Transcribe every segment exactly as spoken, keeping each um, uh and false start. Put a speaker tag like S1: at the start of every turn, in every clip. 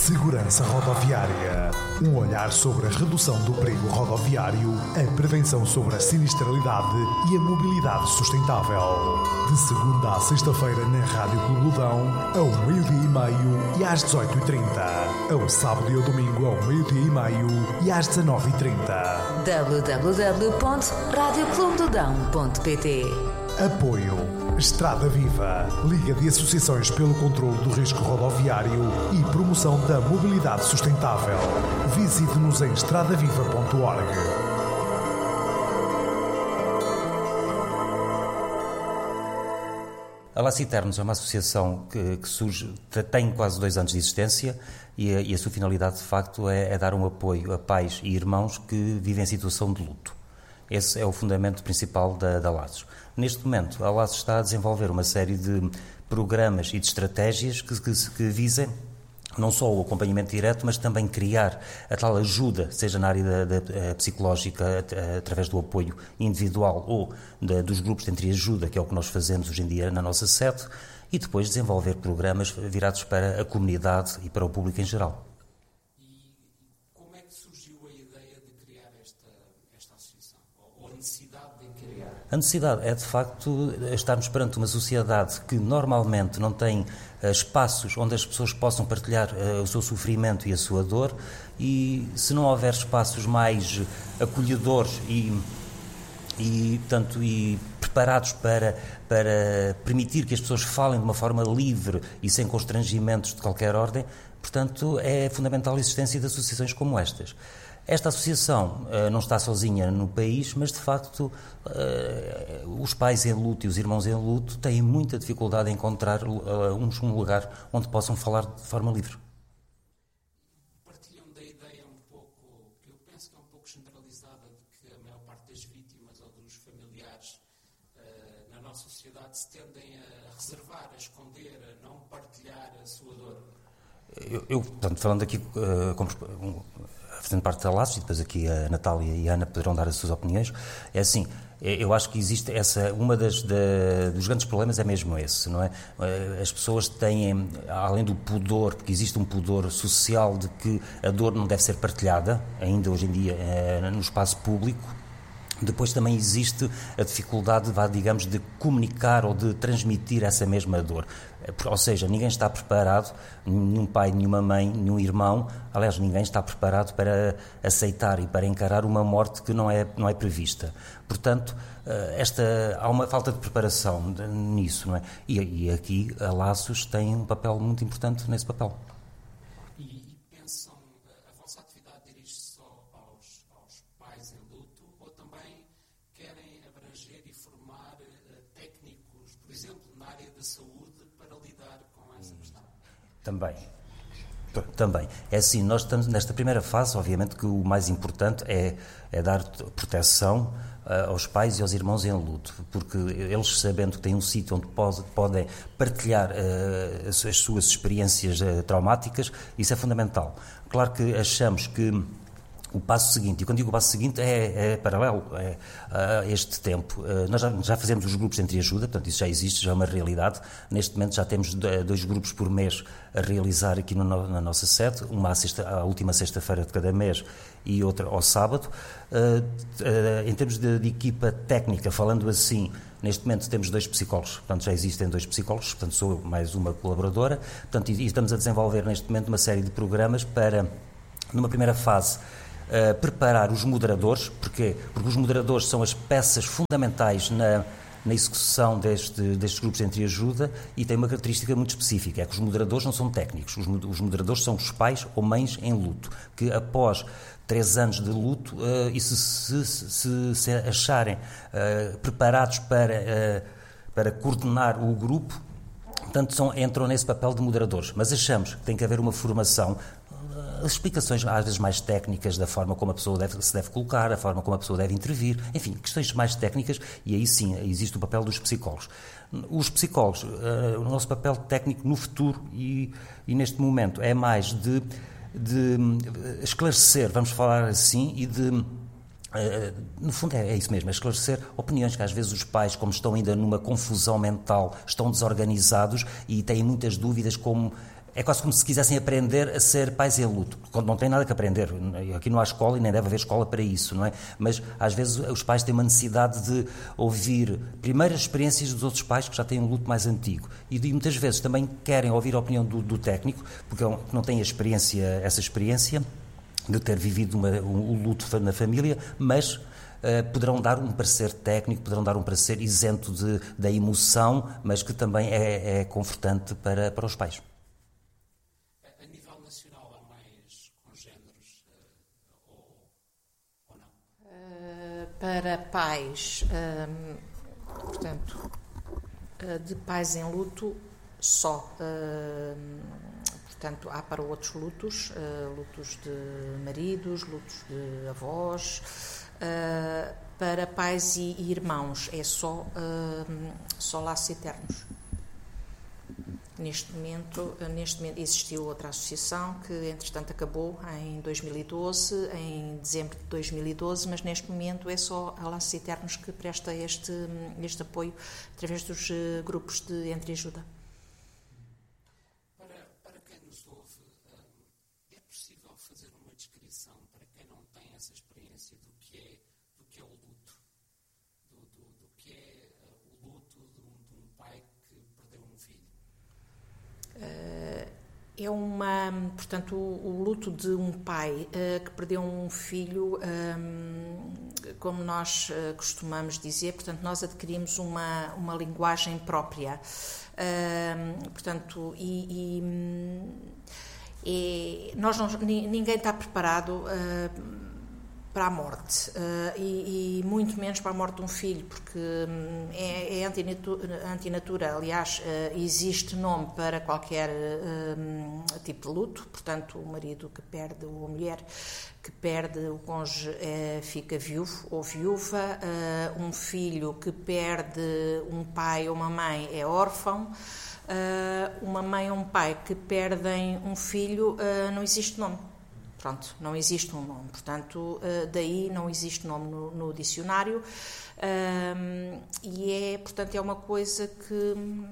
S1: Segurança Rodoviária. Um olhar sobre a redução do perigo rodoviário, a prevenção sobre a sinistralidade e a mobilidade sustentável. De segunda à sexta-feira na Rádio Clubedão, ao meio-dia e meio e às dezoito e trinta. Ao sábado e ao domingo, ao meio-dia e meio e às dezanove e trinta.
S2: w w w ponto rádio clube do dão ponto p t.
S1: Apoio Estrada Viva, Liga de Associações pelo Controlo do Risco Rodoviário e Promoção da Mobilidade Sustentável. Visite-nos em estrada viva ponto org.
S3: A Laços Eternos é uma associação que, que surge, tem quase dois anos de existência e a, e a sua finalidade, de facto, é, é dar um apoio a pais e irmãos que vivem em situação de luto. Esse é o fundamento principal da, da Laços. Neste momento, a Laços está a desenvolver uma série de programas e de estratégias que, que, que visem não só o acompanhamento direto, mas também criar a tal ajuda, seja na área da, da psicológica, através do apoio individual ou da, dos grupos de entreajuda, que é o que nós fazemos hoje em dia na nossa sede, e depois desenvolver programas virados para a comunidade e para o público em geral.
S4: E como é que surgiu a ideia de criar esta, esta associação? Ou a necessidade de criar?
S3: A necessidade é, de facto, estarmos perante uma sociedade que normalmente não tem uh, espaços onde as pessoas possam partilhar uh, o seu sofrimento e a sua dor, e se não houver espaços mais acolhedores e, e, portanto, e preparados para, para permitir que as pessoas falem de uma forma livre e sem constrangimentos de qualquer ordem, portanto, é fundamental a existência de associações como estas. Esta associação uh, não está sozinha no país, mas, de facto, uh, os pais em luto e os irmãos em luto têm muita dificuldade em encontrar uh, uns um lugar onde possam falar de forma livre.
S4: Partilham da ideia um pouco, que eu penso que é um pouco generalizada, de que a maior parte das vítimas ou dos familiares uh, na nossa sociedade se tendem a reservar, a esconder, a não partilhar a sua dor.
S3: Eu, eu portanto, falando aqui uh, como... Um, fazendo parte da Laços, e depois aqui a Natália e a Ana poderão dar as suas opiniões, é assim, eu acho que existe essa, uma das, da, dos grandes problemas é mesmo esse, não é? As pessoas têm, além do pudor, porque existe um pudor social de que a dor não deve ser partilhada, ainda hoje em dia, no espaço público. Depois também existe a dificuldade, digamos, de comunicar ou de transmitir essa mesma dor. Ou seja, ninguém está preparado, nenhum pai, nenhuma mãe, nenhum irmão, aliás, ninguém está preparado para aceitar e para encarar uma morte que não é, não é prevista. Portanto, esta, há uma falta de preparação nisso, não é? E, e aqui a Laços tem um papel muito importante nesse papel. Também. Também. É assim, nós estamos nesta primeira fase, obviamente que o mais importante é, é dar proteção uh, aos pais e aos irmãos em luto, porque eles, sabendo que têm um sítio onde pode, podem partilhar uh, as, as suas experiências uh, traumáticas, isso é fundamental. Claro que achamos que o passo seguinte, e quando digo o passo seguinte é, é paralelo é, a este tempo. Nós já, já fazemos os grupos de entreajuda, portanto isso já existe, já é uma realidade. Neste momento já temos dois grupos por mês a realizar aqui no, na nossa sede, uma à, sexta, à última sexta-feira de cada mês e outra ao sábado. Uh, uh, em termos de, de equipa técnica, falando assim, neste momento temos dois psicólogos, portanto já existem dois psicólogos, portanto sou eu mais uma colaboradora, portanto, e, e estamos a desenvolver neste momento uma série de programas para, numa primeira fase, Uh, preparar os moderadores. Porquê? Porque os moderadores são as peças fundamentais na, na execução deste, destes grupos de entreajuda e tem uma característica muito específica, é que os moderadores não são técnicos, os, os moderadores são os pais ou mães em luto, que após três anos de luto, uh, e se, se, se, se acharem uh, preparados para, uh, para coordenar o grupo, portanto são, entram nesse papel de moderadores, mas achamos que tem que haver uma formação, as explicações às vezes mais técnicas da forma como a pessoa deve, se deve colocar, a forma como a pessoa deve intervir, enfim, questões mais técnicas, e aí sim existe o papel dos psicólogos. Os psicólogos, uh, o nosso papel técnico no futuro e, e neste momento é mais de, de esclarecer, vamos falar assim, e de... Uh, no fundo é, é isso mesmo, é esclarecer opiniões que às vezes os pais, como estão ainda numa confusão mental, estão desorganizados e têm muitas dúvidas como é quase como se quisessem aprender a ser pais em luto, quando não tem nada que aprender. Aqui não há escola e nem deve haver escola para isso, não é? Mas às vezes os pais têm uma necessidade de ouvir primeiro as experiências dos outros pais que já têm um luto mais antigo e de, muitas vezes também querem ouvir a opinião do, do técnico, porque não têm a experiência, essa experiência de ter vivido uma, um, um luto na família, mas Uh, poderão dar um parecer técnico, poderão dar um parecer isento de, da emoção, mas que também é, é confortante para, para os pais.
S4: A nível nacional há mais congéneros uh, ou, ou não?
S5: Uh, para pais, um, portanto, uh, de pais em luto, só. Uh, portanto, há para outros lutos, uh, lutos de maridos, lutos de avós. Uh, para pais e, e irmãos é só, uh, só laços eternos. Neste momento, uh, neste momento existiu outra associação que entretanto acabou em dois mil e doze, em dezembro de dois mil e doze, mas neste momento é só a Laços Eternos que presta este, este apoio através dos uh, grupos de entreajuda.
S4: Para, para quem nos ouve, uh, é possível fazer uma descrição para quem não tem essa experiência do que é, do que é o luto, do, do, do que é uh, o luto de um, de um pai que perdeu um filho?
S5: Uh, é uma, portanto, o, o luto de um pai uh, que perdeu um filho, um, como nós uh, costumamos dizer, portanto, nós adquirimos uma, uma linguagem própria, uh, portanto, e, e, e nós não, ninguém está preparado uh, para a morte, uh, e, e muito menos para a morte de um filho, porque um, é, é antinatura, antinatura. Aliás, uh, existe nome para qualquer um, tipo de luto, portanto, o marido que perde, ou a mulher que perde o cônjuge uh, fica viúvo ou viúva, uh, um filho que perde um pai ou uma mãe é órfão, uh, uma mãe ou um pai que perdem um filho, uh, não existe nome. Pronto, não existe um nome, portanto, daí não existe nome no, no dicionário, um, e é, portanto, é uma coisa que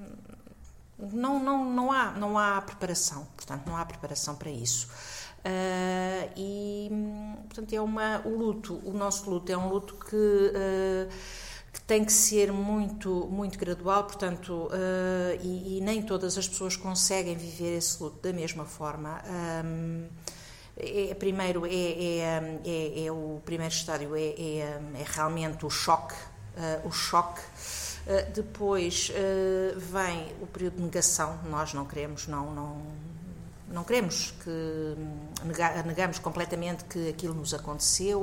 S5: não, não, não, há, não há preparação, portanto, não há preparação para isso. Uh, e, portanto, é uma, o luto, o nosso luto é um luto que, uh, que tem que ser muito, muito gradual, portanto, uh, e, e nem todas as pessoas conseguem viver esse luto da mesma forma. Um, É, primeiro, é, é, é, é o primeiro estádio é, é, é realmente o choque, uh, o choque. Uh, depois uh, vem o período de negação. Nós não queremos, não, não, não queremos que nega, negamos completamente que aquilo nos aconteceu,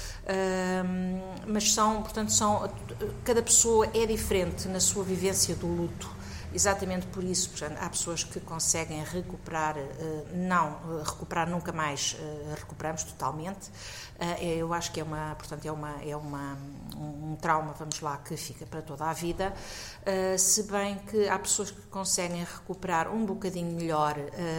S5: uh, mas são, portanto, são, cada pessoa é diferente na sua vivência do luto. Exatamente por isso, portanto, há pessoas que conseguem recuperar, não recuperar nunca mais, recuperamos totalmente. Eu acho que é uma, portanto, é uma, é uma, um trauma, vamos lá, que fica para toda a vida, se bem que há pessoas que conseguem recuperar um bocadinho melhor,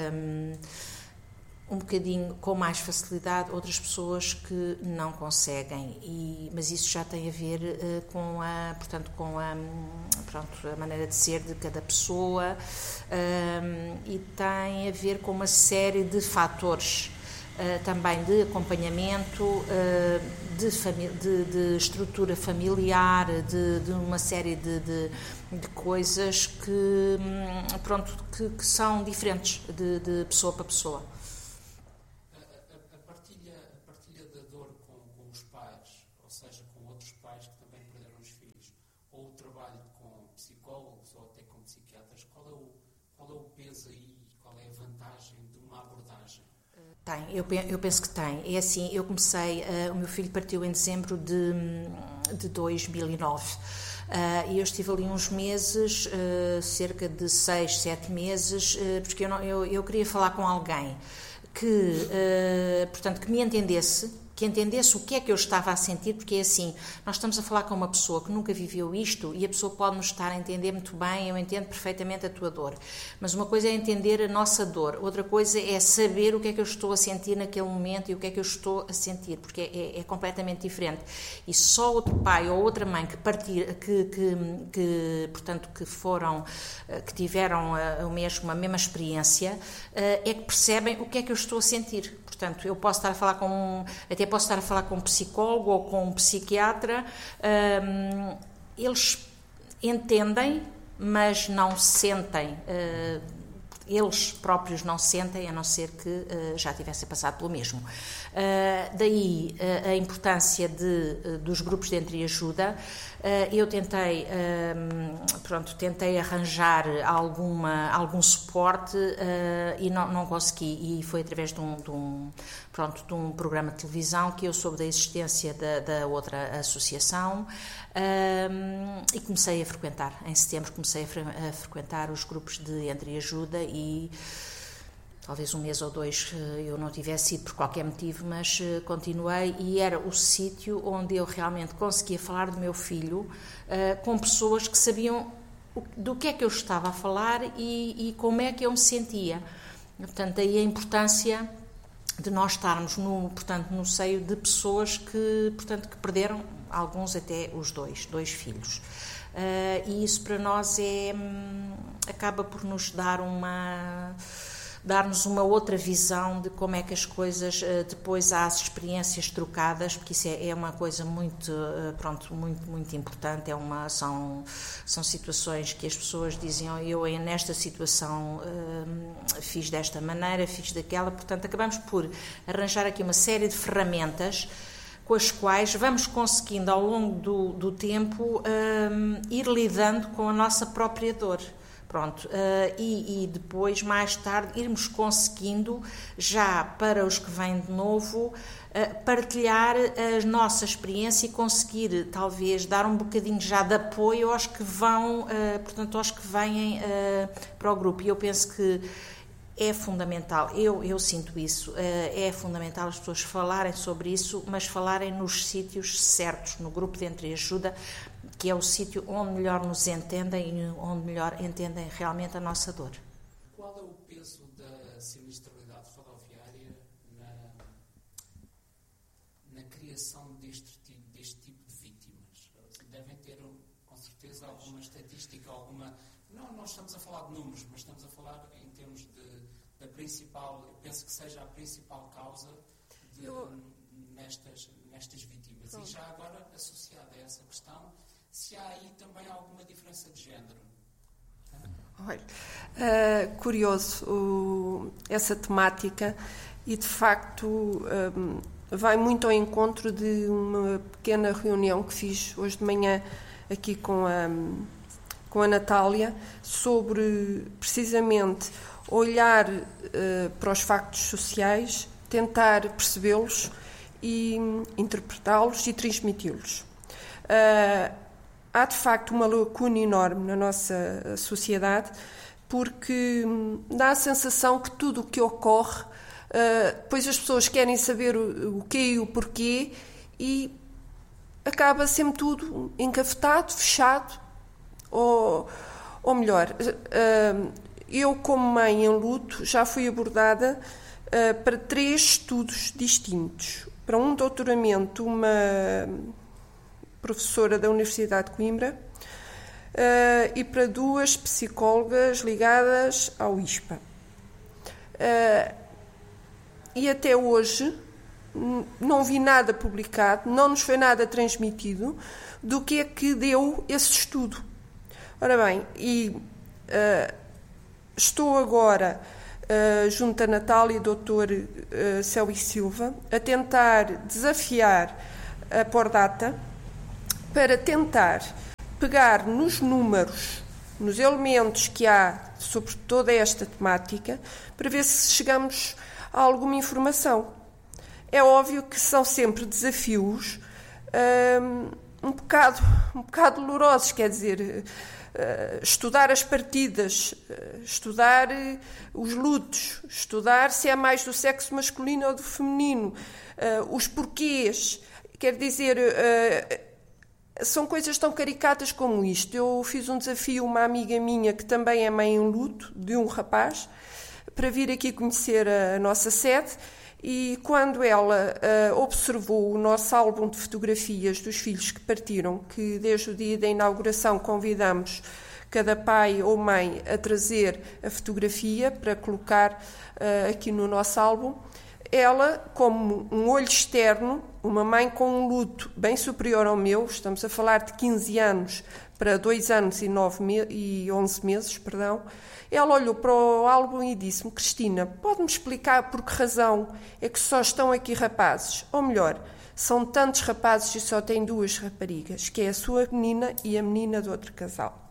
S5: um bocadinho com mais facilidade, outras pessoas que não conseguem, e, mas isso já tem a ver uh, com a, portanto, com a, pronto, a maneira de ser de cada pessoa, um, e tem a ver com uma série de fatores, uh, também de acompanhamento, uh, de, fami- de, de estrutura familiar, de, de uma série de, de, de coisas que, pronto, que, que são diferentes de, de pessoa para pessoa. Tem, eu, eu penso que tem. É assim, eu comecei, uh, o meu filho partiu em dezembro de, de dois mil e nove, uh, e eu estive ali uns meses, uh, cerca de seis, sete meses, uh, porque eu, não, eu, eu queria falar com alguém que, uh, portanto, que me entendesse, que entendesse o que é que eu estava a sentir, porque é assim, nós estamos a falar com uma pessoa que nunca viveu isto e a pessoa pode nos estar a entender muito bem, eu entendo perfeitamente a tua dor, mas uma coisa é entender a nossa dor, outra coisa é saber o que é que eu estou a sentir naquele momento e o que é que eu estou a sentir, porque é, é, é completamente diferente. E só outro pai ou outra mãe que partir, que, que, que portanto, que foram, que tiveram a, a mesmo, a mesma experiência, é que percebem o que é que eu estou a sentir. Portanto, eu posso estar a falar com um, até posso estar a falar com um psicólogo ou com um psiquiatra, um, eles entendem, mas não sentem, uh, eles próprios não sentem, a não ser que uh, já tivessem passado pelo mesmo. Uh, daí uh, a importância de, uh, dos grupos de entreajuda. Uh, eu tentei, uh, pronto, tentei arranjar alguma, algum suporte uh, e não, não consegui, e foi através de um, de, um, pronto, de um programa de televisão que eu soube da existência da, da outra associação uh, e comecei a frequentar. Em setembro comecei a, fre a frequentar os grupos de entreajuda e talvez um mês ou dois eu não tivesse ido por qualquer motivo, mas continuei e era o sítio onde eu realmente conseguia falar do meu filho uh, com pessoas que sabiam do que é que eu estava a falar e, e como é que eu me sentia. Portanto, daí a importância de nós estarmos no, portanto, no seio de pessoas que, portanto, que perderam, alguns até os dois, dois filhos. Uh, e isso para nós é, acaba por nos dar uma... dar-nos uma outra visão de como é que as coisas, depois há as experiências trocadas, porque isso é, é uma coisa muito, pronto, muito, muito importante, é uma, são, são situações que as pessoas dizem, oh, eu nesta situação hum, fiz desta maneira, fiz daquela, portanto acabamos por arranjar aqui uma série de ferramentas com as quais vamos conseguindo ao longo do, do tempo hum, ir lidando com a nossa própria dor. Pronto, uh, e, e depois, mais tarde, irmos conseguindo, já para os que vêm de novo, uh, partilhar a nossa experiência e conseguir, talvez, dar um bocadinho já de apoio aos que vão, uh, portanto, aos que vêm uh, para o grupo. E eu penso que é fundamental, eu, eu sinto isso, uh, é fundamental as pessoas falarem sobre isso, mas falarem nos sítios certos, no grupo de entreajuda, que é o sítio onde melhor nos entendem e onde melhor entendem realmente a nossa dor.
S4: Qual é o peso da sinistralidade rodoviária na, na criação deste, deste tipo de vítimas? Devem ter, com certeza, alguma estatística, alguma... Não, não estamos a falar de números, mas estamos a falar em termos de, da principal... Eu penso que seja a principal causa de, eu... nestas, nestas vítimas. Pronto. E já agora, associada a essa questão, se há aí também alguma diferença de género.
S6: Olha, uh, curioso uh, essa temática e, de facto, um, vai muito ao encontro de uma pequena reunião que fiz hoje de manhã aqui com a, com a Natália sobre, precisamente, olhar uh, para os factos sociais, tentar percebê-los e interpretá-los e transmiti-los. Uh, Há, de facto, uma lacuna enorme na nossa sociedade, porque dá a sensação que tudo o que ocorre, uh, depois as pessoas querem saber o, o quê e o porquê, e acaba sempre tudo encafetado, fechado, ou, ou melhor, uh, eu, como mãe em luto, já fui abordada uh, para três estudos distintos. Para um doutoramento, uma... professora da Universidade de Coimbra, uh, e para duas psicólogas ligadas ao I S P A. Uh, e até hoje não vi nada publicado, não nos foi nada transmitido do que é que deu esse estudo. Ora bem, e uh, estou agora, uh, junto a Natália e doutor uh, Célia Silva, a tentar desafiar a Pordata para tentar pegar nos números, nos elementos que há sobre toda esta temática, para ver se chegamos a alguma informação. É óbvio que são sempre desafios um, um, bocado, um bocado dolorosos, quer dizer, uh, estudar as partidas, uh, estudar uh, os lutos, estudar se é mais do sexo masculino ou do feminino, uh, os porquês, quer dizer, uh, são coisas tão caricatas como isto. Eu fiz um desafio a uma amiga minha que também é mãe em luto, de um rapaz, para vir aqui conhecer a nossa sede, e quando ela uh, observou o nosso álbum de fotografias dos filhos que partiram, que desde o dia da inauguração convidamos cada pai ou mãe a trazer a fotografia para colocar uh, aqui no nosso álbum, ela, como um olho externo, uma mãe com um luto bem superior ao meu, estamos a falar de quinze anos para dois anos e, nove me- e onze meses, perdão, ela olhou para o álbum e disse-me: Cristina, pode-me explicar por que razão é que só estão aqui rapazes? Ou melhor, são tantos rapazes e só tem duas raparigas, que é a sua menina e a menina do outro casal.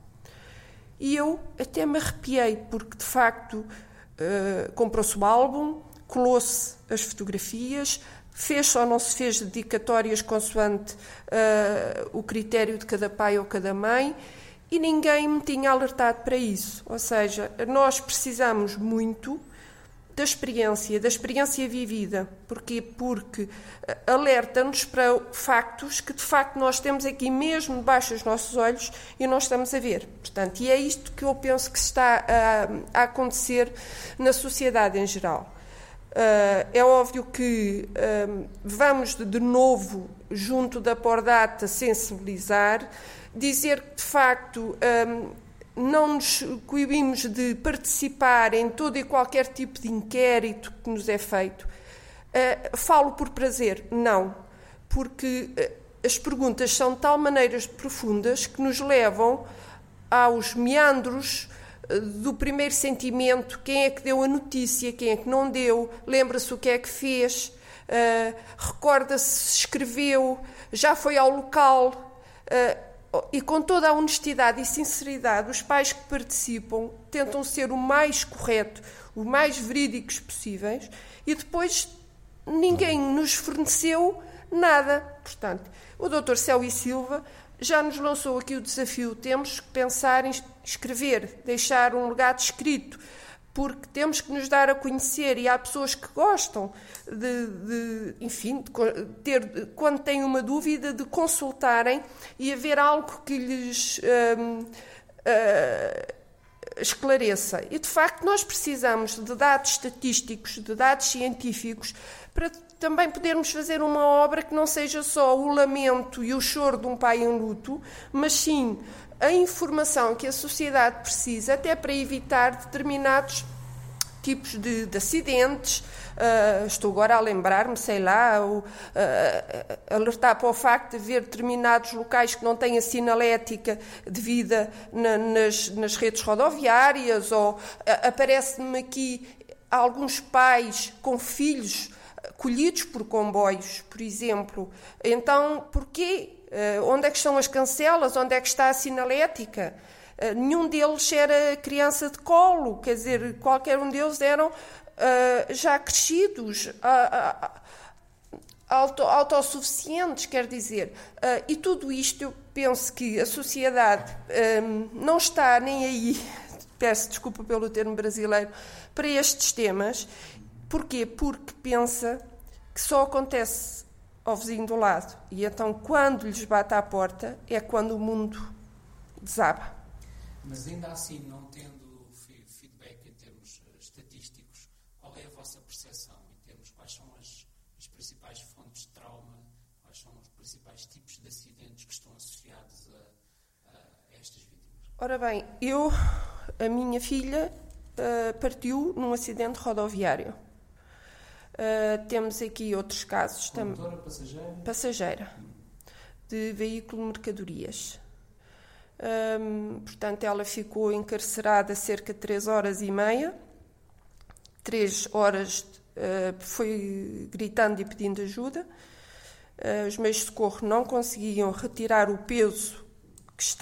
S6: E eu até me arrepiei, porque de facto uh, comprou-se o álbum, colou-se as fotografias, fez ou não se fez dedicatórias consoante uh, o critério de cada pai ou cada mãe, e ninguém me tinha alertado para isso. Ou seja, nós precisamos muito da experiência, da experiência vivida. Porquê? Porque alerta-nos para factos que, de facto, nós temos aqui mesmo debaixo dos nossos olhos e não estamos a ver. Portanto, e é isto que eu penso que está a, a acontecer na sociedade em geral. Uh, é óbvio que uh, vamos de, de novo, junto da Pordata, sensibilizar, dizer que, de facto, um, não nos coibimos de participar em todo e qualquer tipo de inquérito que nos é feito. Uh, falo por prazer? Não, porque uh, as perguntas são de tal maneira profundas que nos levam aos meandros uh, do primeiro sentimento: quem é que deu a notícia, quem é que não deu, lembra-se o que é que fez, uh, recorda-se se escreveu, já foi ao local. Uh, E com toda a honestidade e sinceridade, os pais que participam tentam ser o mais correto, o mais verídicos possíveis, e depois ninguém nos forneceu nada. Portanto, o doutor Célio Silva já nos lançou aqui o desafio: temos que pensar em escrever, deixar um legado escrito, porque temos que nos dar a conhecer, e há pessoas que gostam de, de enfim, de ter, quando têm uma dúvida, de consultarem e haver algo que lhes hum, uh, esclareça. E, de facto, nós precisamos de dados estatísticos, de dados científicos, para também podermos fazer uma obra que não seja só o lamento e o choro de um pai em luto, mas sim a informação que a sociedade precisa, até para evitar determinados tipos de, de acidentes. Uh, estou agora a lembrar-me, sei lá, o, uh, alertar para o facto de haver determinados locais que não têm a sinalética devida na, nas, nas redes rodoviárias, ou uh, aparece-me aqui alguns pais com filhos colhidos por comboios, por exemplo. Então, porquê? Uh, onde é que estão as cancelas? Onde é que está a sinalética? Uh, nenhum deles era criança de colo, quer dizer, qualquer um deles eram uh, já crescidos, uh, uh, auto, autossuficientes, quer dizer. Uh, e tudo isto, eu penso que a sociedade um, não está nem aí, peço desculpa pelo termo brasileiro, para estes temas. Porquê? Porque pensa que só acontece ao vizinho do lado. E então, quando lhes bate à porta, é quando o mundo desaba.
S4: Mas ainda assim, não tendo feedback em termos estatísticos, qual é a vossa percepção em termos quais são as, as principais fontes de trauma, quais são os principais tipos de acidentes que estão associados a, a estas vítimas?
S6: Ora bem, eu, a minha filha uh, partiu num acidente rodoviário. Uh, temos aqui outros casos também.
S4: Condutora passageira?
S6: Passageira, de veículo de mercadorias. Um, portanto, ela ficou encarcerada cerca de três horas e meia. Três horas uh, foi gritando e pedindo ajuda. Uh, os meios de socorro não conseguiam retirar o peso